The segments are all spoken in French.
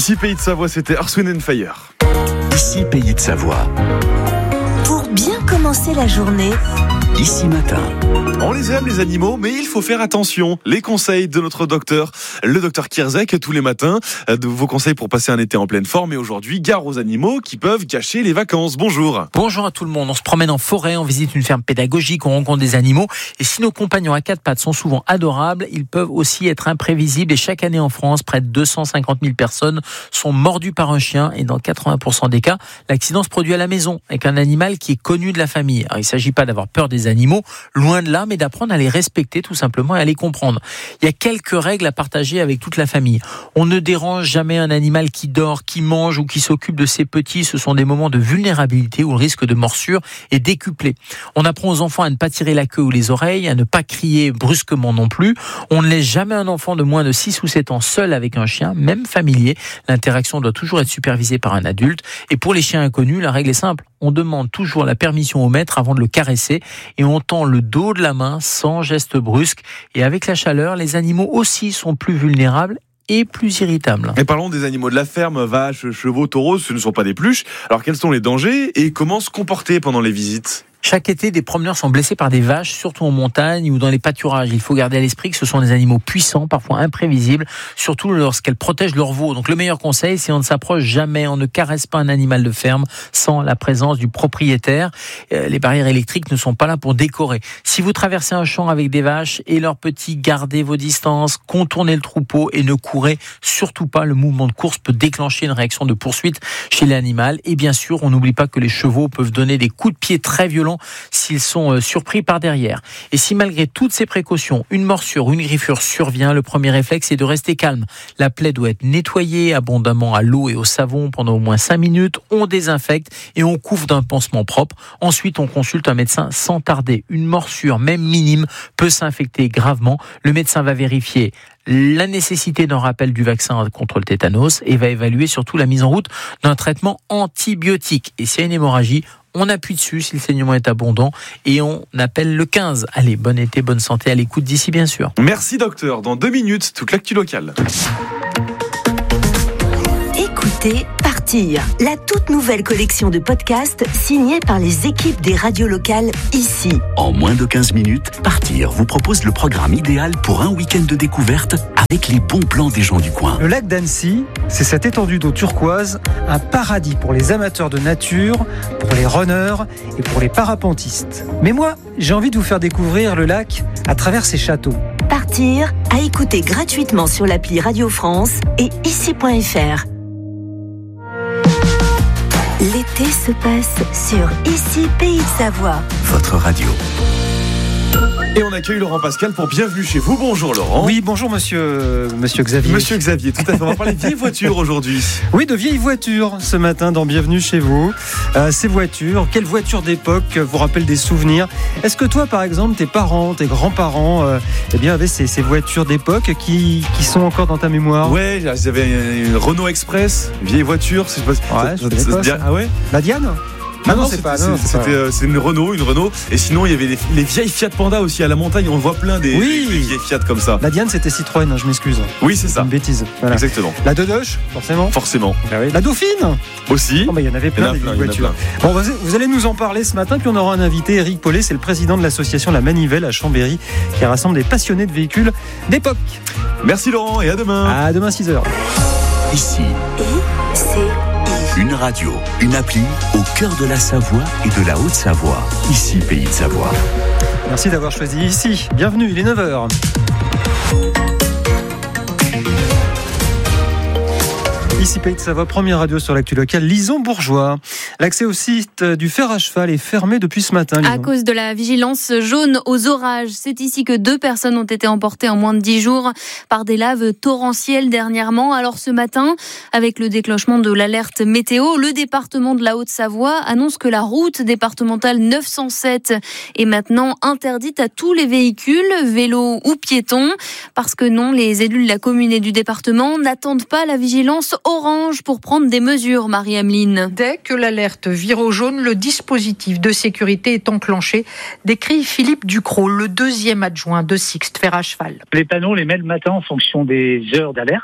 Ici Pays de Savoie, c'était Earth, Wind & Fire. Ici Pays de Savoie. Pour bien commencer la journée, Ici Matin. On les aime les animaux, mais il faut faire attention. Les conseils de notre docteur, le docteur Kierzek, tous les matins, de vos conseils pour passer un été en pleine forme. Et aujourd'hui, gare aux animaux qui peuvent gâcher les vacances. Bonjour. Bonjour à tout le monde. On se promène en forêt, on visite une ferme pédagogique, on rencontre des animaux. Et si nos compagnons à quatre pattes sont souvent adorables, ils peuvent aussi être imprévisibles. Et chaque année en France, près de 250 000 personnes sont mordues par un chien. Et dans 80% des cas, l'accident se produit à la maison, avec un animal qui est connu de la famille. Alors, il ne s'agit pas d'avoir peur des animaux, loin de là, mais d'apprendre à les respecter tout simplement et à les comprendre. Il y a quelques règles à partager avec toute la famille. On ne dérange jamais un animal qui dort, qui mange ou qui s'occupe de ses petits. Ce sont des moments de vulnérabilité où le risque de morsure est décuplé. On apprend aux enfants à ne pas tirer la queue ou les oreilles, à ne pas crier brusquement non plus. On ne laisse jamais un enfant de moins de 6 ou 7 ans seul avec un chien, même familier. L'interaction doit toujours être supervisée par un adulte. Et pour les chiens inconnus, la règle est simple. On demande toujours la permission au maître avant de le caresser et on tend le dos de la main sans geste brusque. Et avec la chaleur, les animaux aussi sont plus vulnérables et plus irritables. Et parlons des animaux de la ferme, vaches, chevaux, taureaux, ce ne sont pas des pluches. Alors quels sont les dangers et comment se comporter pendant les visites ? Chaque été, des promeneurs sont blessés par des vaches, surtout en montagne ou dans les pâturages. Il faut garder à l'esprit que ce sont des animaux puissants, parfois imprévisibles, surtout lorsqu'elles protègent leurs veaux. Donc le meilleur conseil, c'est on ne s'approche jamais, on ne caresse pas un animal de ferme sans la présence du propriétaire. Les barrières électriques ne sont pas là pour décorer. Si vous traversez un champ avec des vaches et leurs petits, gardez vos distances, contournez le troupeau et ne courez surtout pas. Le mouvement de course peut déclencher une réaction de poursuite chez l'animal. Et bien sûr, on n'oublie pas que les chevaux peuvent donner des coups de pied très violents s'ils sont surpris par derrière. Et si malgré toutes ces précautions, une morsure ou une griffure survient, le premier réflexe est de rester calme. La plaie doit être nettoyée abondamment à l'eau et au savon pendant au moins 5 minutes. On désinfecte et on couvre d'un pansement propre. Ensuite, on consulte un médecin sans tarder. Une morsure, même minime, peut s'infecter gravement. Le médecin va vérifier la nécessité d'un rappel du vaccin contre le tétanos et va évaluer surtout la mise en route d'un traitement antibiotique. Et s'il y a une hémorragie, on appuie dessus si le saignement est abondant et on appelle le 15. Allez, bon été, bonne santé, à l'écoute d'ici bien sûr. Merci docteur, dans 2 minutes, toute l'actu locale. écoutez Partir, la toute nouvelle collection de podcasts signée par les équipes des radios locales ici. En moins de 15 minutes, Partir vous propose le programme idéal pour un week-end de découverte avec les bons plans des gens du coin. Le lac d'Annecy, c'est cette étendue d'eau turquoise, un paradis pour les amateurs de nature, pour les runners et pour les parapentistes. Mais moi, j'ai envie de vous faire découvrir le lac à travers ses châteaux. Partir, à écouter gratuitement sur l'appli Radio France et ici.fr. L'été se passe sur Ici Pays de Savoie. Votre radio. Et on accueille Laurent Pascal pour Bienvenue chez vous. Bonjour Laurent. Oui, bonjour monsieur Xavier. Monsieur Xavier, tout à fait. On va parler de vieilles voitures aujourd'hui. Oui, de vieilles voitures ce matin dans Bienvenue chez vous. Ces voitures, quelles voitures d'époque vous rappellent des souvenirs ? Est-ce que toi, par exemple, tes parents, tes grands-parents, avaient ces voitures d'époque qui sont encore dans ta mémoire ? Ouais, ils avaient une Renault Express, une vieille voiture. Ah ouais ? La Diane ? C'est une Renault. Et sinon, il y avait les vieilles Fiat Panda aussi à la montagne. On voit plein des vieilles Fiat comme ça. La Diane, c'était Citroën, je m'excuse. Oui, c'est ça. Une bêtise. Voilà. Exactement. La Dodoche, forcément. Ah oui. La Dauphine aussi. Il y en avait plein des voitures. Bon, vous allez nous en parler ce matin. Puis on aura un invité, Éric Paulet, c'est le président de l'association La Manivelle à Chambéry, qui rassemble des passionnés de véhicules d'époque. Merci Laurent et à demain. À demain 6h. Ici. c'est Une radio, une appli au cœur de la Savoie et de la Haute-Savoie. Ici, Pays de Savoie. Merci d'avoir choisi ici. Bienvenue, il est 9h. Ici Pays de Savoie, première radio sur l'actu locale. Lison Bourgeois. L'accès au site du fer à cheval est fermé depuis ce matin. Lison. À cause de la vigilance jaune aux orages. C'est ici que 2 personnes ont été emportées en moins de 10 jours par des laves torrentielles dernièrement. Alors ce matin, avec le déclenchement de l'alerte météo, le département de la Haute-Savoie annonce que la route départementale 907 est maintenant interdite à tous les véhicules, vélos ou piétons. Parce que non, les élus de la commune et du département n'attendent pas la vigilance orange pour prendre des mesures, Marie-Ameline. Dès que l'alerte vire au jaune, le dispositif de sécurité est enclenché, décrit Philippe Ducrot, le 2e adjoint de Sixt Fer à Cheval. Les panneaux, on les met le matin en fonction des heures d'alerte.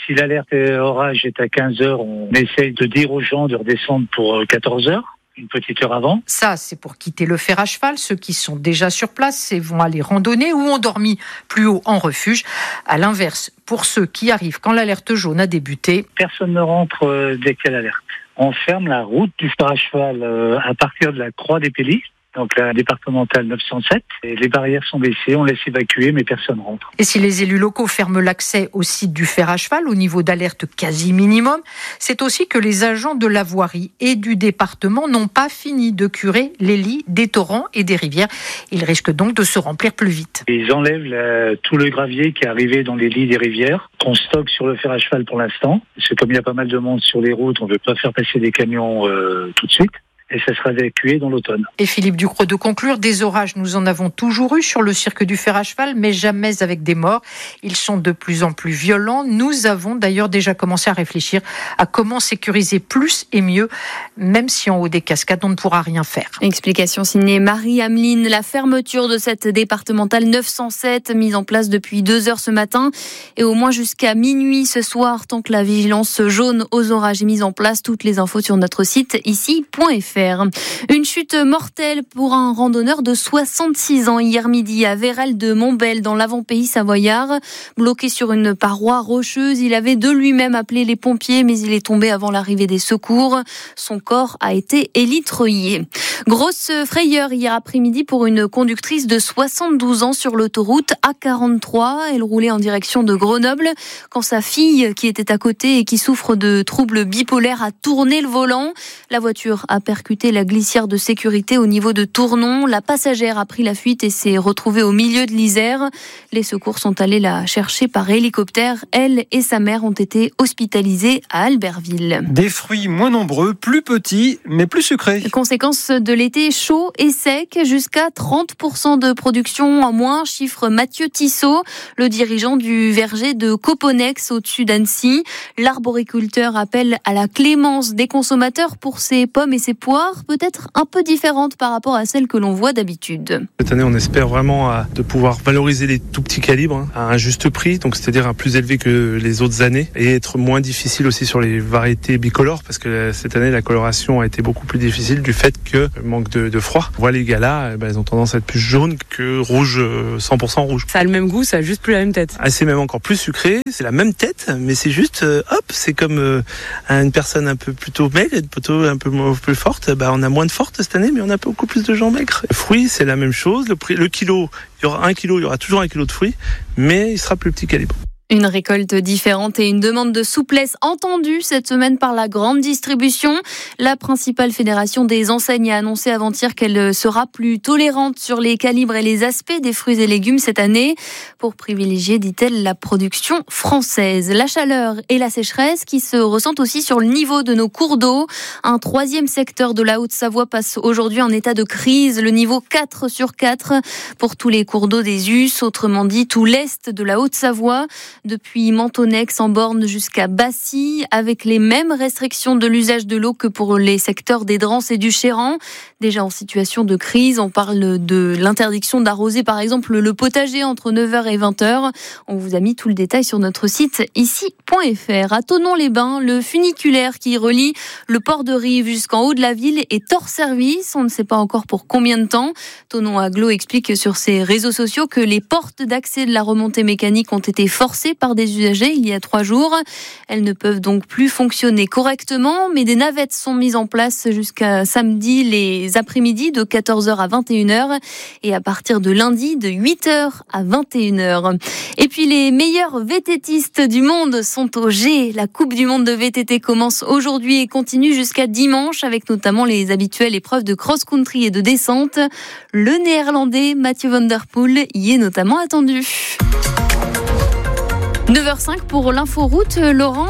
Si l'alerte orage est à 15h, on essaye de dire aux gens de redescendre pour 14h. Une petite heure avant. Ça, c'est pour quitter le fer à cheval. Ceux qui sont déjà sur place vont aller randonner ou ont dormi plus haut en refuge. À l'inverse, pour ceux qui arrivent quand l'alerte jaune a débuté, personne ne rentre dès qu'il y a l'alerte. On ferme la route du fer à cheval à partir de la Croix des Pélis. Donc la départementale 907, et les barrières sont baissées, on laisse évacuer, mais personne rentre. Et si les élus locaux ferment l'accès au site du fer à cheval au niveau d'alerte quasi minimum, c'est aussi que les agents de la voirie et du département n'ont pas fini de curer les lits des torrents et des rivières. Ils risquent donc de se remplir plus vite. Ils enlèvent tout le gravier qui est arrivé dans les lits des rivières, qu'on stocke sur le fer à cheval pour l'instant. Parce que comme il y a pas mal de monde sur les routes, on ne veut pas faire passer des camions tout de suite. Et ça sera évacué dans l'automne. Et Philippe Ducrot de conclure, des orages, nous en avons toujours eu sur le cirque du fer à cheval, mais jamais avec des morts. Ils sont de plus en plus violents. Nous avons d'ailleurs déjà commencé à réfléchir à comment sécuriser plus et mieux, même si en haut des cascades, on ne pourra rien faire. Explication signée Marie-Ameline. La fermeture de cette départementale 907, mise en place depuis 2h ce matin, et au moins jusqu'à minuit ce soir, tant que la vigilance jaune aux orages est mise en place. Toutes les infos sur notre site ici.fr. Une chute mortelle pour un randonneur de 66 ans hier midi à Vérel de Montbel dans l'avant-pays savoyard. Bloqué sur une paroi rocheuse, il avait de lui-même appelé les pompiers, mais il est tombé avant l'arrivée des secours. Son corps a été élitreillé. Grosse frayeur hier après-midi pour une conductrice de 72 ans sur l'autoroute A43. Elle roulait en direction de Grenoble quand sa fille, qui était à côté et qui souffre de troubles bipolaires, a tourné le volant. La voiture a percuté la glissière de sécurité au niveau de Tournon. La passagère a pris la fuite et s'est retrouvée au milieu de l'Isère. Les secours sont allés la chercher par hélicoptère. Elle et sa mère ont été hospitalisées à Albertville. Des fruits moins nombreux, plus petits, mais plus sucrés. Conséquence de l'été chaud et sec, jusqu'à 30% de production en moins, chiffre Mathieu Tissot, le dirigeant du verger de Coponex au-dessus d'Annecy. L'arboriculteur appelle à la clémence des consommateurs pour ses pommes et ses poires, peut-être un peu différentes par rapport à celles que l'on voit d'habitude. Cette année, on espère vraiment de pouvoir valoriser les tout petits calibres à un juste prix, donc c'est-à-dire un plus élevé que les autres années, et être moins difficile aussi sur les variétés bicolores, parce que cette année, la coloration a été beaucoup plus difficile du fait que manque de froid. On voit les galas, elles ont tendance à être plus jaunes que rouge, 100% rouge. Ça a le même goût, ça a juste plus la même tête. C'est même encore plus sucré, c'est la même tête, mais c'est juste, c'est comme une personne un peu plutôt maigre, plutôt un peu plus forte. On a moins de fortes cette année, mais on a beaucoup plus de gens maigres. Le fruit, c'est la même chose. Le kilo, il y aura 1 kilo, il y aura toujours 1 kilo de fruits, mais il sera plus petit calibre. Une récolte différente et une demande de souplesse entendue cette semaine par la grande distribution. La principale fédération des enseignes a annoncé avant-hier qu'elle sera plus tolérante sur les calibres et les aspects des fruits et légumes cette année pour privilégier, dit-elle, la production française. La chaleur et la sécheresse qui se ressentent aussi sur le niveau de nos cours d'eau. Un 3e secteur de la Haute-Savoie passe aujourd'hui en état de crise, le niveau 4 sur 4 pour tous les cours d'eau des US, autrement dit tout l'est de la Haute-Savoie. Depuis Mentonex en Borne jusqu'à Bassy, avec les mêmes restrictions de l'usage de l'eau que pour les secteurs des Drances et du Chéran. Déjà en situation de crise, on parle de l'interdiction d'arroser par exemple le potager entre 9h et 20h. On vous a mis tout le détail sur notre site ici.fr. À Thonon-les-Bains, le funiculaire qui relie le port de Rive jusqu'en haut de la ville est hors service. On ne sait pas encore pour combien de temps. Thonon Aglo explique sur ses réseaux sociaux que les portes d'accès de la remontée mécanique ont été forcées par des usagers il y a 3 jours. Elles ne peuvent donc plus fonctionner correctement, mais des navettes sont mises en place jusqu'à samedi les après-midi de 14h à 21h et à partir de lundi de 8h à 21h. Et puis les meilleurs VTTistes du monde sont au G. La Coupe du monde de VTT commence aujourd'hui et continue jusqu'à dimanche avec notamment les habituelles épreuves de cross-country et de descente. Le néerlandais Mathieu van der Poel y est notamment attendu. 9h05 pour l'inforoute, Laurent.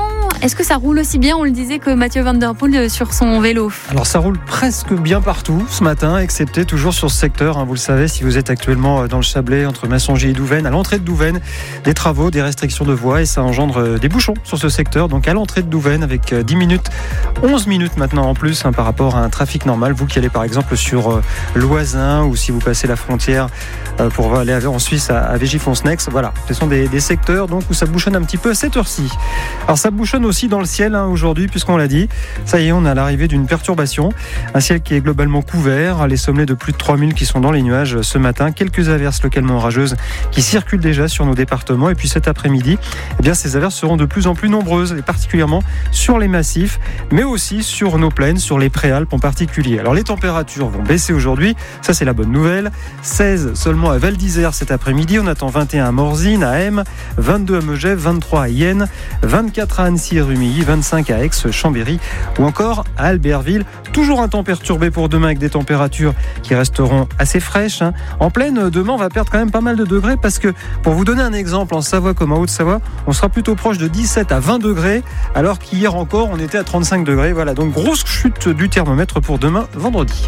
Est-ce que ça roule aussi bien, on le disait, que Mathieu Van Der Poel sur son vélo? Alors ça roule presque bien partout ce matin, excepté toujours sur ce secteur. Vous le savez, si vous êtes actuellement dans le Chablais, entre Massangy et Douvaine, à l'entrée de Douvaine, des travaux, des restrictions de voies et ça engendre des bouchons sur ce secteur. Donc à l'entrée de Douvaine, avec 10 minutes, 11 minutes maintenant en plus par rapport à un trafic normal. Vous qui allez par exemple sur Loisin ou si vous passez la frontière pour aller en Suisse à Végifonsnex, voilà, ce sont des secteurs donc où ça bouchonne un petit peu à cette heure-ci. Alors ça bouchonne aussi dans le ciel aujourd'hui, puisqu'on l'a dit, ça y est, on a l'arrivée d'une perturbation, un ciel qui est globalement couvert, les sommets de plus de 3000 qui sont dans les nuages ce matin, quelques averses localement orageuses qui circulent déjà sur nos départements, et puis cet après-midi, eh bien, ces averses seront de plus en plus nombreuses, et particulièrement sur les massifs, mais aussi sur nos plaines, sur les préalpes en particulier. Alors les températures vont baisser aujourd'hui, ça c'est la bonne nouvelle, 16 seulement à Val d'Isère cet après-midi, on attend 21 à Morzine, à M, 22 à Megève, 23 à Yenne, 24 à Annecy et Rumilly, 25 à Aix, Chambéry ou encore à Albertville. Toujours un temps perturbé pour demain avec des températures qui resteront assez fraîches. En pleine, demain on va perdre quand même pas mal de degrés parce que, pour vous donner un exemple, en Savoie comme en Haute-Savoie, on sera plutôt proche de 17 à 20 degrés alors qu'hier encore on était à 35 degrés. Voilà, donc grosse chute du thermomètre pour demain vendredi.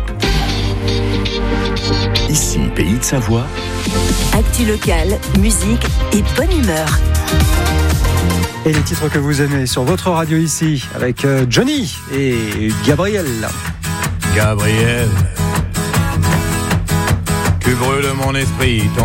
Ici, Pays de Savoie. Actu locale, musique et bonne humeur. Et les titres que vous aimez sur votre radio ici, avec Johnny et Gabriel. Gabriel, tu brûles mon esprit.